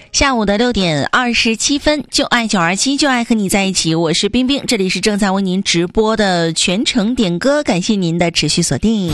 下午的6点27分，就爱927，就爱和你在一起。我是冰冰，这里是正在为您直播的全程点歌，感谢您的持续锁定。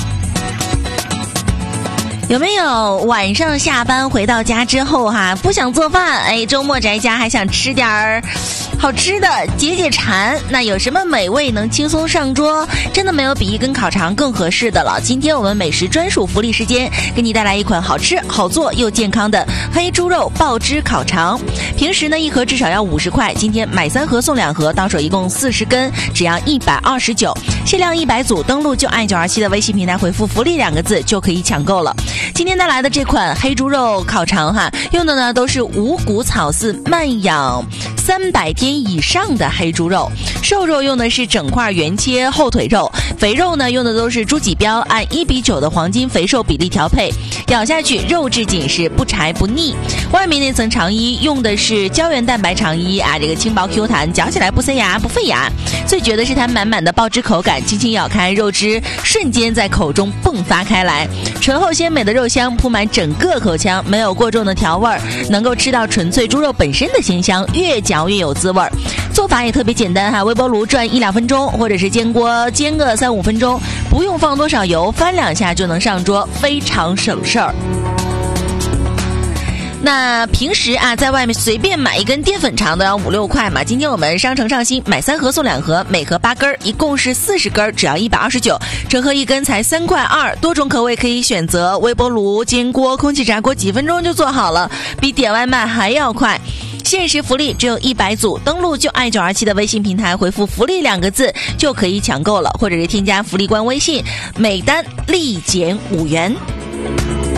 有没有晚上下班回到家之后不想做饭，周末宅家还想吃点儿好吃的解解馋？那有什么美味能轻松上桌？真的没有比一根烤肠更合适的了。今天我们美食专属福利时间，给你带来一款好吃好做又健康的黑猪肉爆汁烤肠。平时呢一盒至少要50块，今天买3盒送2盒，到手一共40根，只要129，限量100组。登录就爱927的微信平台回复福利2个字就可以抢购了。今天带来的这款黑猪肉烤肠用的呢都是五谷草饲慢养300天以上的黑猪肉，瘦肉用的是整块原切后腿肉，肥肉呢用的都是猪脊膘，按1:9的黄金肥瘦比例调配，咬下去肉质紧实，不柴不腻。外面那层肠衣用的是胶原蛋白肠衣这个轻薄 Q 弹，嚼起来不塞牙不费牙。最绝的是它满满的爆汁口感，轻轻咬开，肉汁瞬间在口中迸发开来，醇厚鲜美的肉香铺满整个口腔，没有过重的调味，能够吃到纯粹猪肉本身的鲜香，越嚼越有滋味。做法也特别简单微波炉转1-2分钟，或者是煎锅煎个3-5分钟，不用放多少油，翻2下就能上桌，非常省事儿。那平时在外面随便买一根淀粉肠都要5-6块嘛，今天我们商城上新买3盒送2盒，每盒8根，一共是40根，只要129，整盒1根才3.2块，多种口味可以选择，微波炉、煎锅、空气炸锅几分钟就做好了，比点外卖还要快。限时福利只有100组，登录就爱927的微信平台回复福利2个字就可以抢购了，或者是添加福利官微信，每单立减5元。